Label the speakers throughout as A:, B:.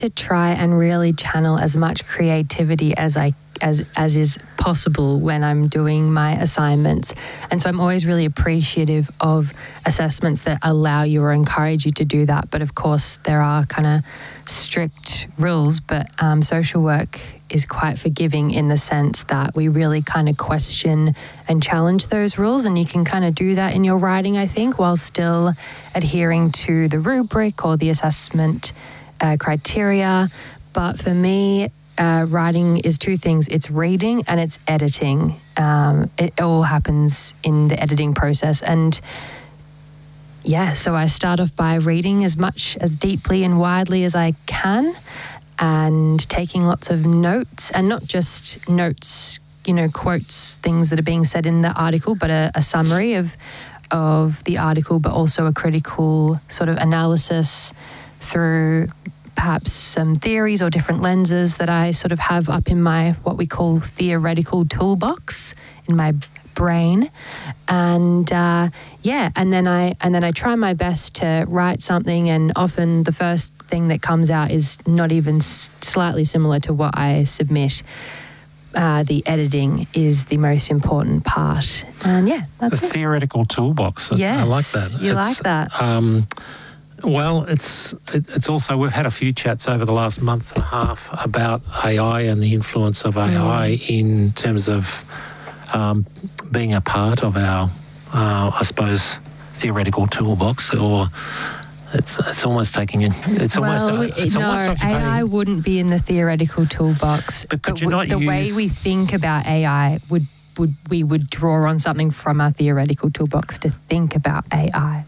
A: to try and really channel as much creativity as is possible when I'm doing my assignments. And so I'm always really appreciative of assessments that allow you or encourage you to do that. But of course, there are kind of strict rules, but social work is quite forgiving in the sense that we really kind of question and challenge those rules, and you can kind of do that in your writing, I think, while still adhering to the rubric or the assessment criteria. But for me, writing is two things. It's reading and it's editing. It all happens in the editing process. And yeah, so I start off by reading as much, as deeply and widely as I can, and taking lots of notes, and not just notes, quotes, things that are being said in the article, but a summary of the article, but also a critical sort of analysis through perhaps some theories or different lenses that I sort of have up in my, what we call theoretical toolbox in my brain. And and then I try my best to write something, and often the first thing that comes out is not even slightly similar to what I submit. The editing is the most important part. And that's
B: the theoretical toolbox.
A: Yes,
B: I like that.
A: You like that.
B: Well, it's also, we've had a few chats over the last month and a half about AI and the influence of AI in terms of being a part of our, I suppose, theoretical toolbox, or it's almost taking it. It's almost
A: AI wouldn't be in the theoretical toolbox.
B: But could you not
A: the way we think about AI we would draw on something from our theoretical toolbox to think about AI.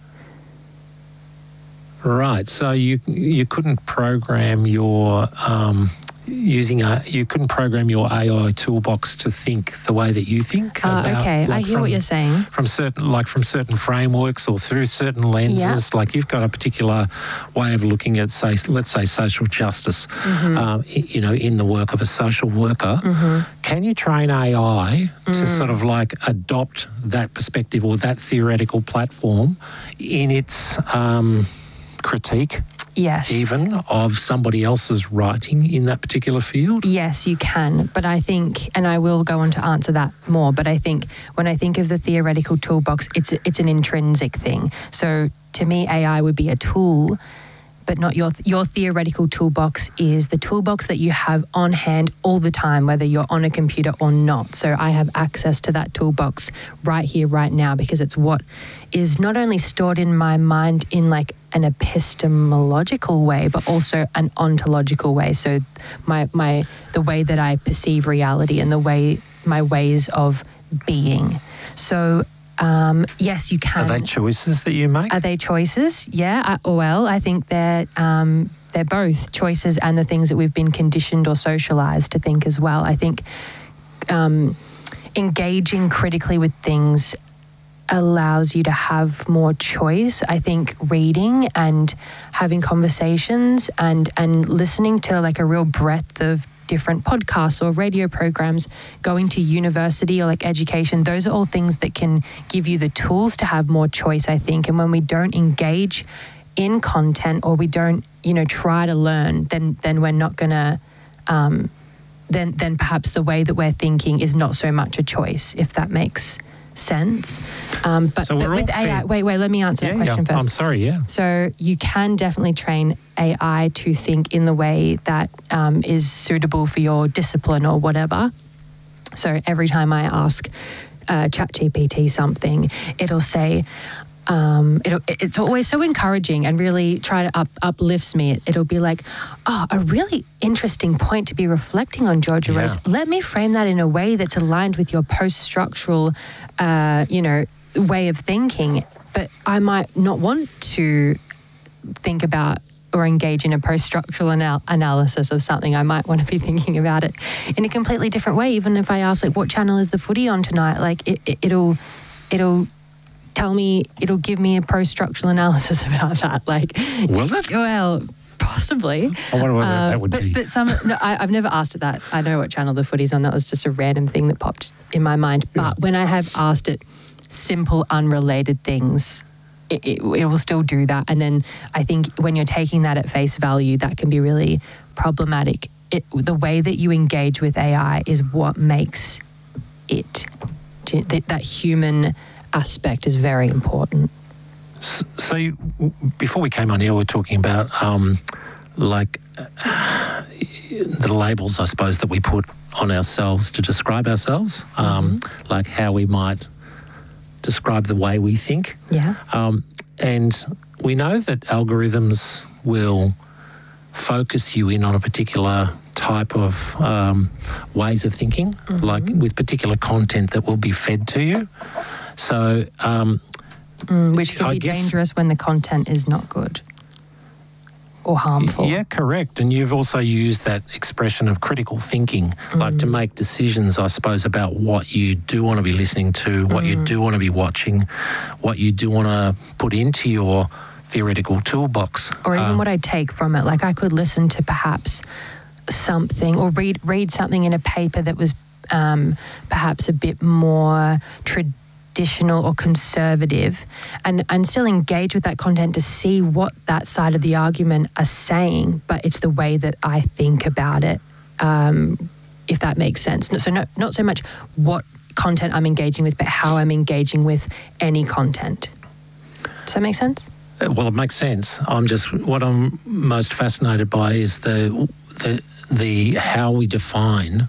B: Right. So you couldn't program your you couldn't program your AI toolbox to think the way that you think.
A: Okay, I hear what you're saying.
B: From certain frameworks or through certain lenses, like you've got a particular way of looking at, say, let's say social justice, in the work of a social worker. Can you train AI to sort of like adopt that perspective or that theoretical platform in its critique?
A: Yes.
B: Even of somebody else's writing in that particular field?
A: Yes, you can. But I think, and I will go on to answer that more, but I think when I think of the theoretical toolbox, it's an intrinsic thing. So to me, AI would be a tool, but not your theoretical toolbox is the toolbox that you have on hand all the time, whether you're on a computer or not. So I have access to that toolbox right here, right now, because it's what is not only stored in my mind in like an epistemological way, but also an ontological way. So the way that I perceive reality and my ways of being. So yes, you can.
B: Are they choices that you make?
A: Are they choices? Yeah. I think they're both choices and the things that we've been conditioned or socialized to think as well. I think engaging critically with things allows you to have more choice. I think reading and having conversations and listening to like a real breadth of different podcasts or radio programs, going to university or like education, those are all things that can give you the tools to have more choice, I think. And when we don't engage in content or we don't, try to learn, then we're not going to, then perhaps the way that we're thinking is not so much a choice, if that makes sense. But with AI, wait, let me answer that question first.
B: I'm sorry,
A: So you can definitely train AI to think in the way that is suitable for your discipline or whatever. So every time I ask ChatGPT something, it'll say, it's always so encouraging and really try to uplifts me. It'll be like, a really interesting point to be reflecting on, Georgia Rose. Let me frame that in a way that's aligned with your post-structural, way of thinking. But I might not want to think about or engage in a post-structural analysis of something. I might want to be thinking about it in a completely different way. Even if I ask, like, what channel is the footy on tonight? Like, it'll tell me, it'll give me a post-structural analysis about that. Like,
B: will it?
A: Well, possibly.
B: I wonder whether that would be.
A: But I've never asked it that. I know what channel the footy's on. That was just a random thing that popped in my mind. But when I have asked it simple, unrelated things, it will still do that. And then I think when you're taking that at face value, that can be really problematic. The way that you engage with AI is what makes it. That human aspect is very important.
B: So before we came on here, we were talking about the labels, I suppose, that we put on ourselves to describe ourselves, like how we might describe the way we think.
A: Yeah.
B: And we know that algorithms will focus you in on a particular type of ways of thinking, like with particular content that will be fed to you. So,
A: which can be dangerous when the content is not good or harmful.
B: Yeah, correct. And you've also used that expression of critical thinking, like to make decisions, I suppose, about what you do want to be listening to, what you do want to be watching, what you do want to put into your theoretical toolbox.
A: Or even what I take from it. Like I could listen to perhaps something or read something in a paper that was perhaps a bit more traditional or conservative and still engage with that content to see what that side of the argument are saying, but it's the way that I think about it, if that makes sense. So not so much what content I'm engaging with, but how I'm engaging with any content. Does that make sense?
B: Well, it makes sense. What I'm most fascinated by is the how we define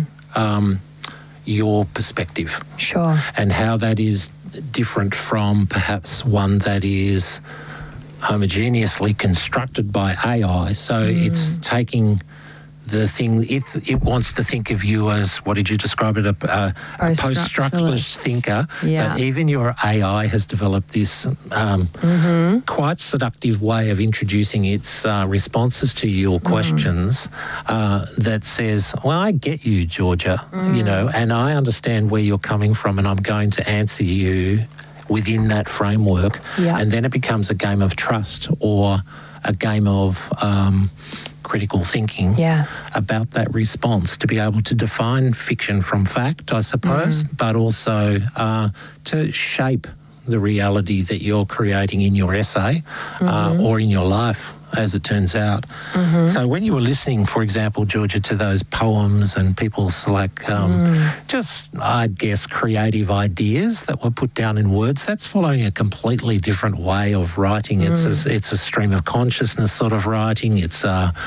B: your perspective.
A: Sure.
B: And how that is different from perhaps one that is homogeneously constructed by AI. So it's taking the thing, it wants to think of you as, what did you describe it, a post-structuralist thinker.
A: Yeah.
B: So even your AI has developed this quite seductive way of introducing its responses to your questions that says, well, I get you, Georgia, you know, and I understand where you're coming from and I'm going to answer you within that framework.
A: Yeah.
B: And then it becomes a game of trust or a game of critical thinking about that response, to be able to define fiction from fact, I suppose, but also to shape the reality that you're creating in your essay or in your life, as it turns out. So when you were listening, for example, Georgia, to those poems and people's just, I guess, creative ideas that were put down in words, that's following a completely different way of writing. It's a stream of consciousness sort of writing. It's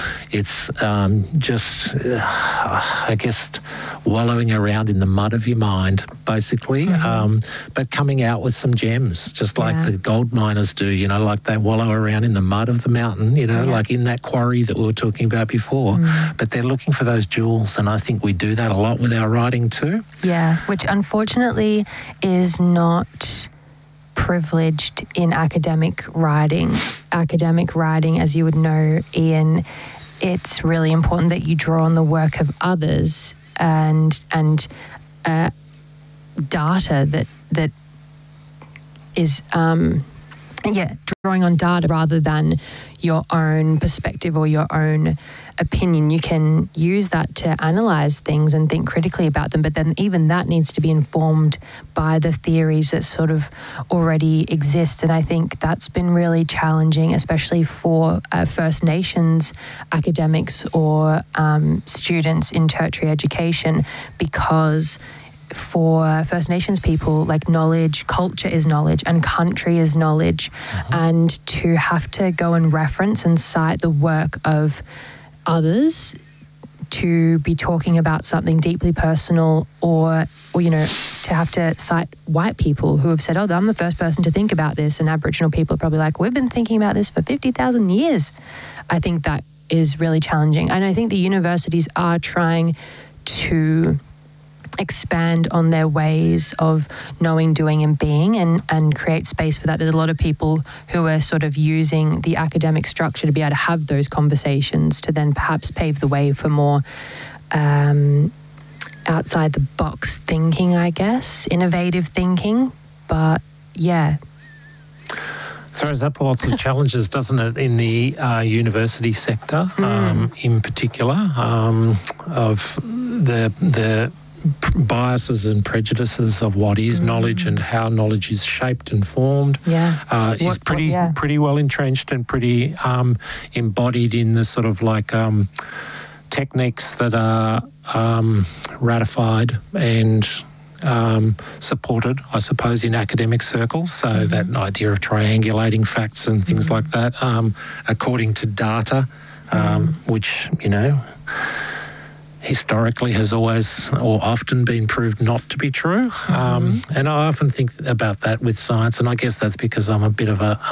B: just, I guess, wallowing around in the mud of your mind, basically, but coming out with some gems, just like the gold miners do, you know, like they wallow around in the mud of the mountain, you know, like in that quarry that we were talking about before. But they're looking for those jewels, and I think we do that a lot with our writing too.
A: Yeah, which unfortunately is not privileged in academic writing. Academic writing, as you would know, Ian, it's really important that you draw on the work of others and data that is drawing on data rather than your own perspective or your own opinion. You can use that to analyze things and think critically about them, but then even that needs to be informed by the theories that sort of already exist. And I think that's been really challenging, especially for First Nations academics or students in tertiary education, because for First Nations people, like knowledge, culture is knowledge and country is knowledge. And to have to go and reference and cite the work of others to be talking about something deeply personal or you know, to have to cite white people who have said, oh, I'm the first person to think about this, and Aboriginal people are probably like, we've been thinking about this for 50,000 years. I think that is really challenging. And I think the universities are trying to expand on their ways of knowing, doing and being and create space for that. There's a lot of people who are sort of using the academic structure to be able to have those conversations to then perhaps pave the way for more outside the box thinking, I guess, innovative thinking. But yeah.
B: Throws up lots of challenges, doesn't it, in the university sector in particular, of the biases and prejudices of what is knowledge and how knowledge is shaped and formed is pretty well entrenched and pretty embodied in the sort of like techniques that are ratified and supported, I suppose, in academic circles. So that idea of triangulating facts and things like that, according to data, which, you know, historically has always or often been proved not to be true. And I often think about that with science, and I guess that's because I'm a bit of a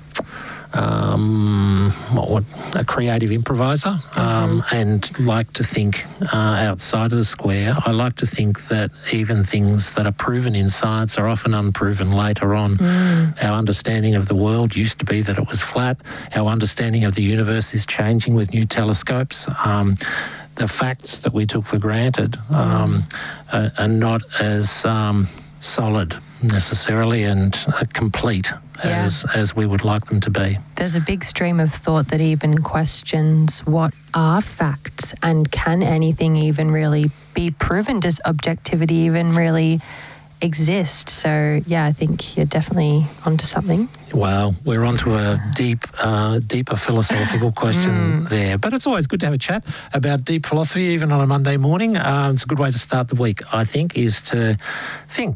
B: creative improviser and like to think outside of the square. I like to think that even things that are proven in science are often unproven later on. Our understanding of the world used to be that it was flat. Our understanding of the universe is changing with new telescopes. The facts that we took for granted are not as solid necessarily and complete as we would like them to be.
A: There's a big stream of thought that even questions what are facts and can anything even really be proven? Does objectivity even really exist? So, yeah, I think you're definitely onto something.
B: Well, we're onto a deeper philosophical question there. But it's always good to have a chat about deep philosophy, even on a Monday morning. It's a good way to start the week, I think, is to think.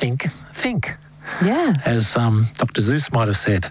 A: Yeah.
B: As Dr. Seuss might have said.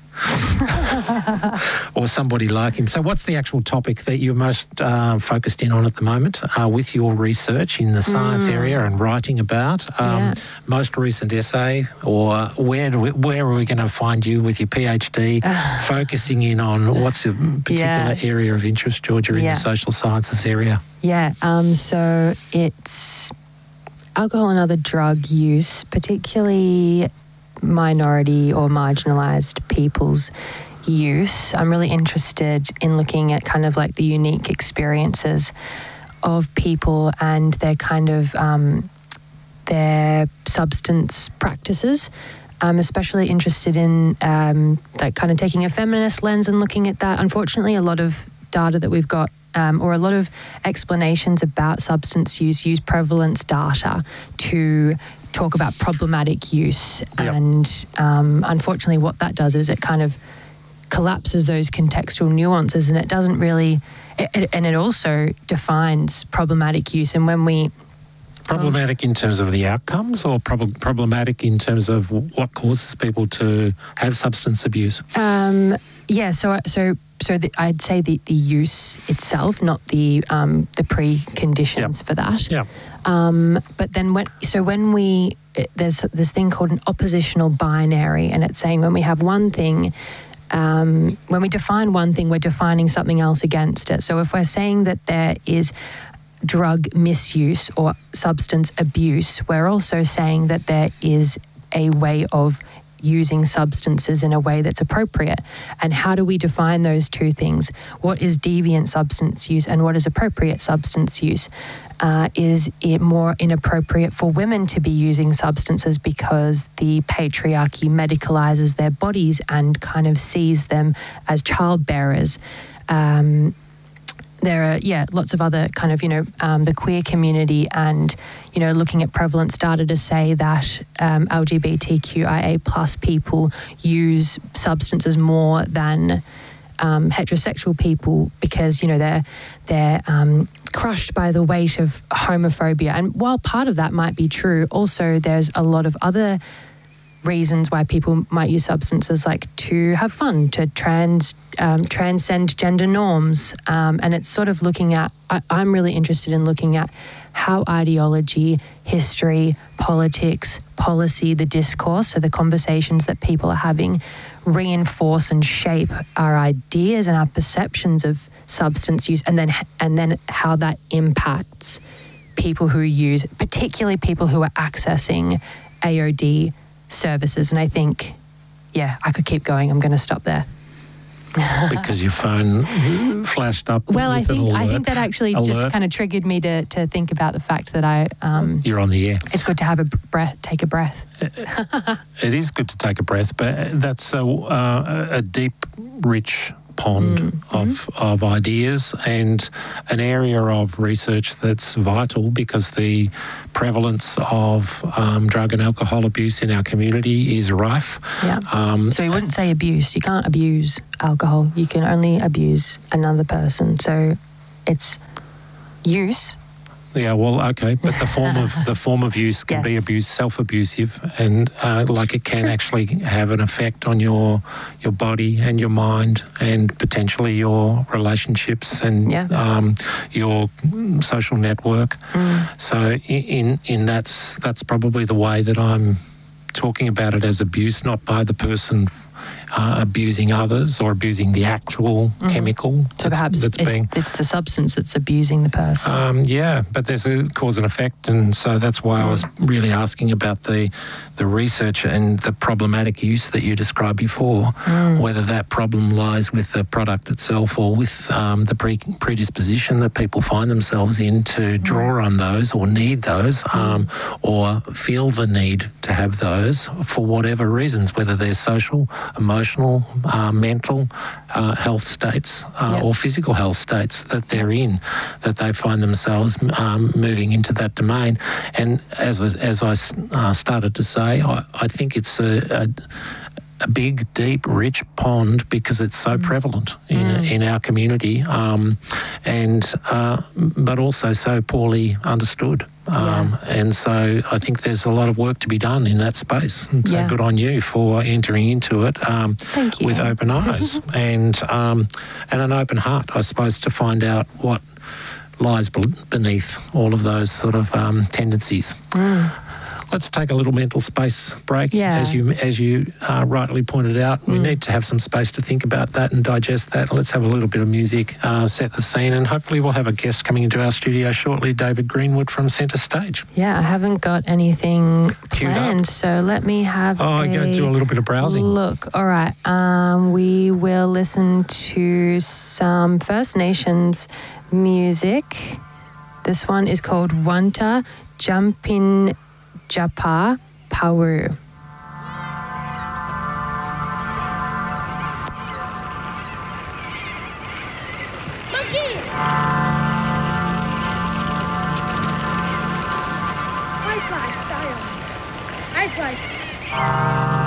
B: Or somebody like him. So what's the actual topic that you're most focused in on at the moment with your research in the science area and writing about? Most recent essay, or where are we going to find you with your PhD focusing in on what's a particular area of interest, Georgia, in the social sciences area?
A: Yeah, so it's alcohol and other drug use, particularly minority or marginalised people's use. I'm really interested in looking at kind of like the unique experiences of people and their kind of their substance practices. I'm especially interested in like kind of taking a feminist lens and looking at that. Unfortunately, a lot of data that we've got or a lot of explanations about substance use prevalence data to talk about problematic use. And unfortunately what that does is it kind of collapses those contextual nuances, and it doesn't really, and it also defines problematic use. And when we...
B: Problematic in terms of the outcomes, or problematic in terms of what causes people to have substance abuse? I'd say the use itself, not the preconditions for that. But then there's this thing called an oppositional binary, and it's saying when we have one thing, when we define one thing, we're defining something else against it. So if we're saying that there is drug misuse or substance abuse, we're also saying that there is a way of using substances in a way that's appropriate. And how do we define those two things? What is deviant substance use and what is appropriate substance use? Is it more inappropriate for women to be using substances because the patriarchy medicalizes their bodies and kind of sees them as childbearers? There are, lots of other kind of, the queer community and, looking at prevalence data to say that LGBTQIA plus people use substances more than heterosexual people because, they're crushed by the weight of homophobia. And while part of that might be true, also there's a lot of other reasons why people might use substances, like to have fun, to transcend gender norms. And it's sort of looking at, I'm really interested in looking at how ideology, history, politics, policy, the discourse, so the conversations that people are having, reinforce and shape our ideas and our perceptions of substance use, and then how that impacts people who use, particularly people who are accessing AOD services. And I think, I could keep going. I'm going to stop there. Because your phone flashed up.
A: Well, I think that actually just kind of triggered me to think about the fact that
B: you're on the air.
A: It's good to have take a breath.
B: It is good to take a breath, but that's a deep, rich pond of ideas, and an area of research that's vital because the prevalence of drug and alcohol abuse in our community is rife.
A: Yeah. So you wouldn't say abuse. You can't abuse alcohol. You can only abuse another person. So it's use.
B: Yeah, well, okay, but the form of use can be abuse, self-abusive, and like it can actually have an effect on your body and your mind, and potentially your relationships and your social network. So in that's probably the way that I'm talking about it as abuse, not by the person abusing others or abusing the actual chemical.
A: So perhaps it's the substance that's abusing the person.
B: Yeah, but there's a cause and effect, and so that's why I was really asking about the research and the problematic use that you described before, whether that problem lies with the product itself or with the predisposition that people find themselves in to draw on those or need those or feel the need to have those for whatever reasons, whether they're social, emotional, mental health states or physical health states that they're in, that they find themselves moving into that domain. And as I started to say, I think it's a big, deep, rich pond because it's so prevalent in our community, but also so poorly understood. And so I think there's a lot of work to be done in that space. And so good on you for entering into it with open eyes and an open heart, I suppose, to find out what lies beneath all of those sort of tendencies. Let's take a little mental space break. As you rightly pointed out, we need to have some space to think about that and digest that. Let's have a little bit of music, set the scene, and hopefully we'll have a guest coming into our studio shortly, David Greenwood from Centre Stage.
A: Yeah, I haven't got anything planned, so let me have
B: go do a little bit of browsing.
A: Look, all right. We will listen to some First Nations music. This one is called Wanta Jumpin' Japa Power.
C: Monkey! High five style. High five.